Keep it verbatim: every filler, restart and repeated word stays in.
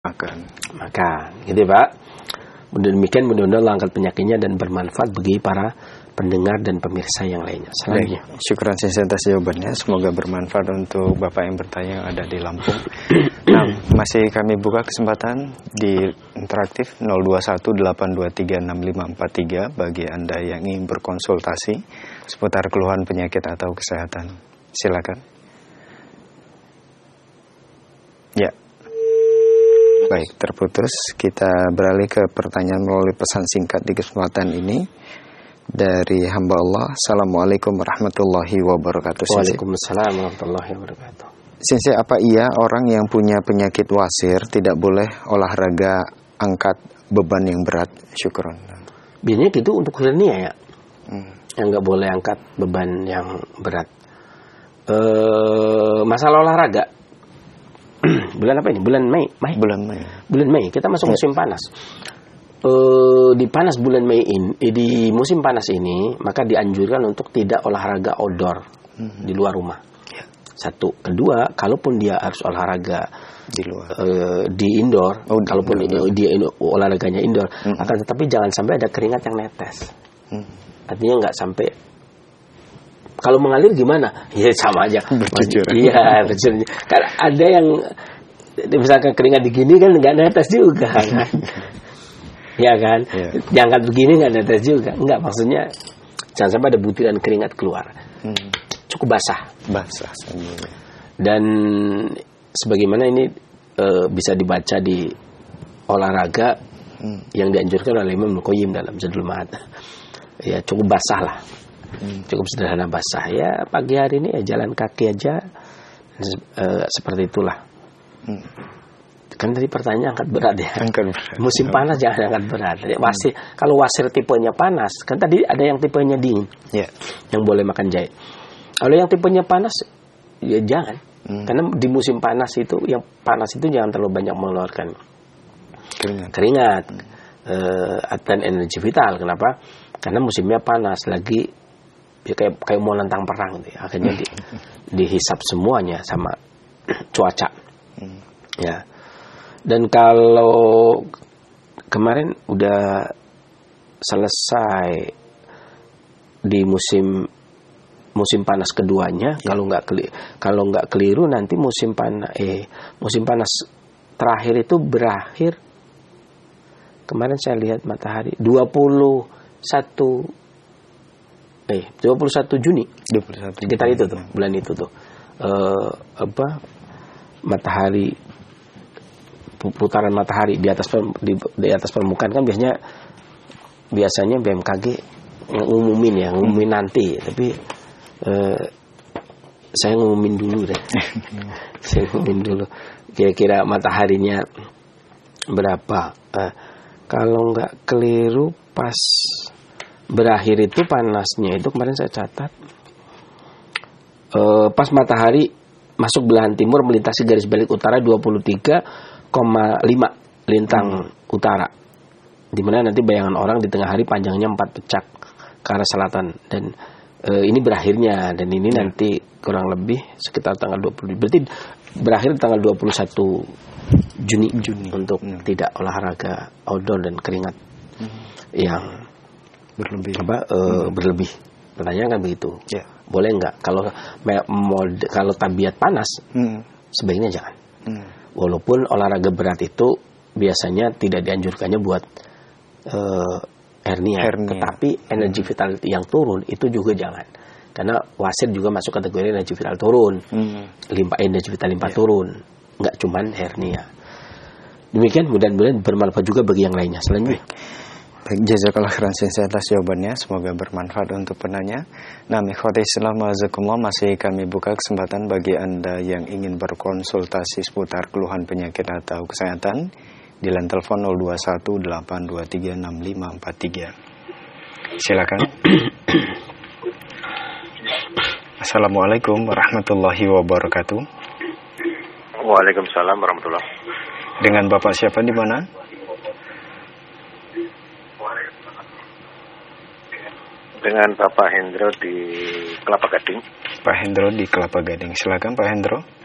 makan. Makan, gitu ya, Pak. Demikian mudah-mudahan Allah angkat penyakitnya dan bermanfaat bagi para pendengar dan pemirsa yang lainnya. Selanjutnya. Syukuran saya atas jawabannya. Semoga bermanfaat untuk Bapak yang bertanya yang ada di Lampung. Nah, masih kami buka kesempatan di interaktif nol dua satu delapan dua tiga enam lima empat tiga bagi Anda yang ingin berkonsultasi seputar keluhan penyakit atau kesehatan. Silakan. Ya. Baik, terputus. Kita beralih ke pertanyaan melalui pesan singkat di kesempatan ini dari hamba Allah. Assalamualaikum warahmatullahi wabarakatuh. Waalaikumsalam warahmatullahi wabarakatuh. Sensei, apa iya orang yang punya penyakit wasir tidak boleh olahraga angkat beban yang berat? Syukron. Biasanya gitu untuk hernia ya, hmm. yang nggak boleh angkat beban yang berat. E, masalah olahraga. Bulan apa ini? Bulan Mei. Mei. Bulan Mei. Bulan Mei. Kita masuk musim panas. E, di panas bulan Mei ini, eh, di musim panas ini, maka dianjurkan untuk tidak olahraga outdoor hmm. di luar rumah. Ya. Satu, kedua, kalaupun dia harus olahraga di luar, e, di indoor, oh, kalaupun di, dia olahraganya indoor, hmm. akan tetapi jangan sampai ada keringat yang netes. Hmm. Artinya nggak sampai. Kalau mengalir gimana? Ya sama aja. Bercucuran. Iya, bercucuran. Kan ada yang misalkan keringat digini kan nggak netes juga kan. Ya kan? Yeah. Diangkat begini nggak netes juga. Enggak, maksudnya jangan sampai ada butiran keringat keluar. Hmm. Cukup basah. Basah. Dan sebagaimana ini e, bisa dibaca di olahraga hmm. yang dianjurkan oleh Imam Al-Qayyim dalam Zadul Ma'ad. Ya cukup basah lah. Hmm. Cukup sederhana basah ya, pagi hari ini ya jalan kaki aja e, seperti itulah. hmm. Kan tadi pertanyaan angkat berat ya, angkat berat. Musim panas jangan angkat berat ya, wasir, hmm. kalau wasir tipenya panas kan tadi ada yang tipenya dingin yeah. yang boleh makan jahe. Kalau yang tipenya panas ya jangan, hmm. karena di musim panas itu yang panas itu jangan terlalu banyak mengeluarkan keringat, keringat hmm. e, dan energi vital. Kenapa? Karena musimnya panas lagi. Ya kayak kayak mau nantang perang gitu ya. Akhirnya di, dihisap semuanya sama cuaca hmm. ya. Dan kalau kemarin udah selesai di musim musim panas keduanya, ya. kalau nggak kalau nggak keliru nanti musim panas eh musim panas terakhir itu berakhir kemarin saya lihat matahari dua puluh satu Eh, dua puluh satu Juni dua puluh satu sekitar itu tuh, bulan itu tuh. Uh, apa matahari putaran matahari di atas di, di atas permukaan kan biasanya biasanya B M K G ngumumin ya, ngumumin nanti, tapi uh, saya ngumumin dulu deh. Saya ngumumin dulu kira-kira mataharinya berapa. Uh, kalau nggak keliru pas berakhir itu panasnya itu kemarin saya catat e, pas matahari masuk belahan timur melintasi garis balik utara dua puluh tiga koma lima lintang hmm. utara, dimana nanti bayangan orang di tengah hari panjangnya empat pecak ke arah selatan, dan e, ini berakhirnya, dan ini hmm. nanti kurang lebih sekitar tanggal dua puluh, berarti berakhir tanggal dua puluh satu Juni, Juni. Untuk hmm. tidak olahraga outdoor dan keringat hmm. yang berlebih apa e, hmm. berlebih. Pertanyaan kan begitu. Yeah. Boleh nggak kalau mod, kalau tabiat panas hmm. sebaiknya jangan. Hmm. Walaupun olahraga berat itu biasanya tidak dianjurkannya buat e, hernia, hernia, tetapi energi hmm. vital yang turun itu juga jangan. Karena wasir juga masuk kategori energi vital turun. Hmm. Limpa energi vital limpa yeah. turun. Nggak cuman hernia. Demikian, mudah-mudahan bermanfaat juga bagi yang lainnya. Selanjutnya. Baik, jazakallah khairan sensei atas jawabannya, semoga bermanfaat untuk penanya. Nah, ikhwati Islam wazakumullah, masih kami buka kesempatan bagi Anda yang ingin berkonsultasi seputar keluhan penyakit atau kesehatan di line telepon nol dua satu delapan dua tiga enam lima empat tiga. Silakan. Assalamualaikum warahmatullahi wabarakatuh. Waalaikumsalam warahmatullahi. Dengan Bapak siapa di mana? Dengan Bapak Hendro di Kelapa Gading. Pak Hendro di Kelapa Gading. Silakan Pak Hendro.